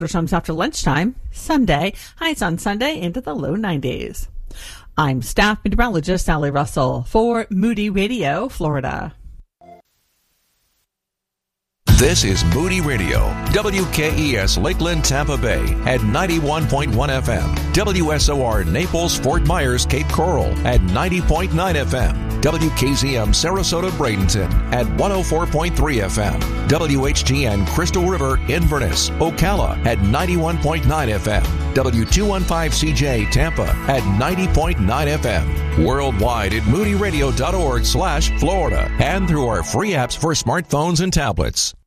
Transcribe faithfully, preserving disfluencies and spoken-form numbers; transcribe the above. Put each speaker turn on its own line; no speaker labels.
Times after lunchtime, Sunday. Highs on Sunday into the low nineties. I'm staff meteorologist Sally Russell for Moody Radio, Florida.
This is Moody Radio, W K E S Lakeland, Tampa Bay at ninety-one point one F M, W S O R Naples, Fort Myers, Cape Coral at ninety point nine F M, W K Z M Sarasota, Bradenton at one oh four point three F M, W H G N Crystal River, Inverness, Ocala at ninety-one point nine F M, W two fifteen C J Tampa at ninety point nine F M, worldwide at moody radio dot org slash Florida and through our free apps for smartphones and tablets.